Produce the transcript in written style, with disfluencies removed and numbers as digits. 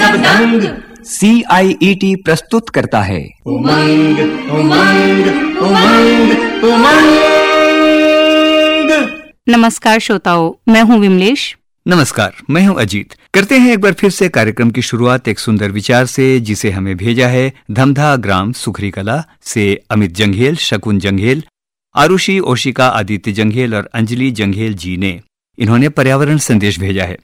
सब दंग। CIET प्रस्तुत करता है उमंग उमंग उमंग उमंग। नमस्कार श्रोताओं, मैं हूँ विमलेश। नमस्कार, मैं हूं अजीत। करते हैं एक बार फिर से कार्यक्रम की शुरुआत एक सुंदर विचार से, जिसे हमें भेजा है धमधा ग्राम सुखरी कला से अमित जंघेल, शकुन जंघेल, आरुषि, ओशिका, आदित्य जंघेल और अंजलि जंघेल जी ने। इन्होंने पर्यावरण संदेश भेजा है।